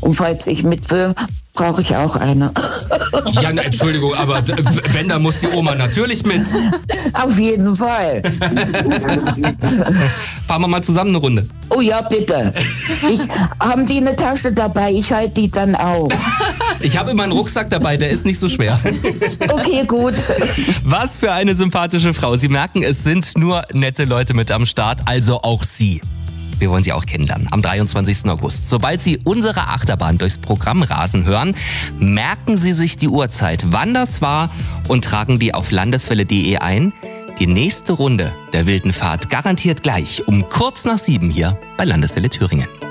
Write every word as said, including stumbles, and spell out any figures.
Und falls ich mit will, brauche ich auch eine. Ja, ne, Entschuldigung, aber d- wenn, dann muss die Oma natürlich mit. Auf jeden Fall. Fahren wir mal zusammen eine Runde. Oh ja, bitte. Ich, haben die eine Tasche dabei? Ich halte die dann auf. Ich habe immer einen Rucksack dabei, der ist nicht so schwer. Okay, gut. Was für eine sympathische Frau. Sie merken, es sind nur nette Leute mit am Start, also auch Sie. Wir wollen Sie auch kennenlernen am dreiundzwanzigsten August. Sobald Sie unsere Achterbahn durchs Programm rasen hören, merken Sie sich die Uhrzeit, wann das war und tragen die auf landeswelle punkt de ein. Die nächste Runde der wilden Fahrt garantiert gleich um kurz nach sieben hier bei Landeswelle Thüringen.